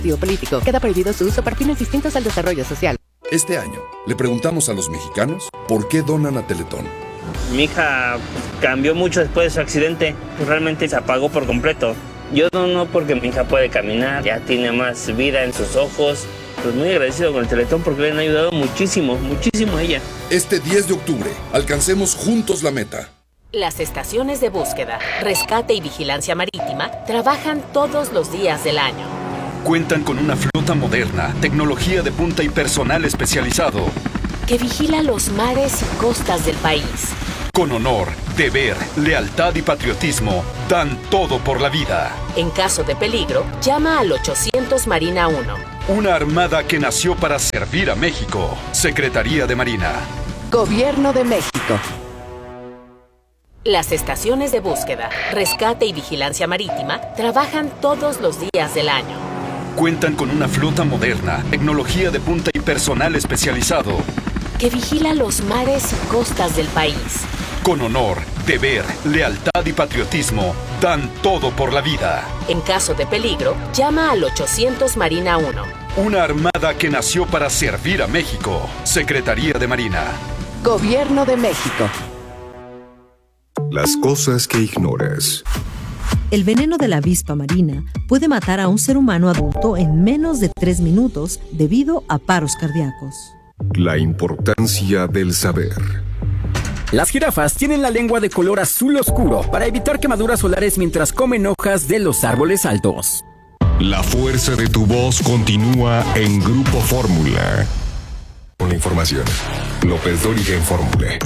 político. Queda prohibido su uso para fines distintos al desarrollo social. Este año, le preguntamos a los mexicanos por qué donan a Teletón. Mi hija cambió mucho después de su accidente. Realmente se apagó por completo. Yo dono porque mi hija puede caminar, ya tiene más vida en sus ojos. Pues muy agradecido con el Teletón porque le han ayudado muchísimo, muchísimo a ella. Este 10 de octubre, alcancemos juntos la meta. Las estaciones de búsqueda, rescate y vigilancia marítima trabajan todos los días del año. Cuentan con una flota moderna, tecnología de punta y personal especializado que vigila los mares y costas del país. Con honor, deber, lealtad y patriotismo, dan todo por la vida. En caso de peligro, llama al 800 Marina 1. Una armada que nació para servir a México. Secretaría de Marina. Gobierno de México. Las estaciones de búsqueda, rescate y vigilancia marítima trabajan todos los días del año. Cuentan con una flota moderna, tecnología de punta y personal especializado que vigila los mares y costas del país. Con honor, deber, lealtad y patriotismo, dan todo por la vida. En caso de peligro, llama al 800 Marina 1. Una armada que nació para servir a México. Secretaría de Marina. Gobierno de México. Las cosas que ignoras. El veneno de la avispa marina puede matar a un ser humano adulto en menos de 3 minutos debido a paros cardíacos. La importancia del saber. Las jirafas tienen la lengua de color azul oscuro para evitar quemaduras solares mientras comen hojas de los árboles altos. La fuerza de tu voz continúa en Grupo Fórmula. Con la información, López Dóriga en Fórmula.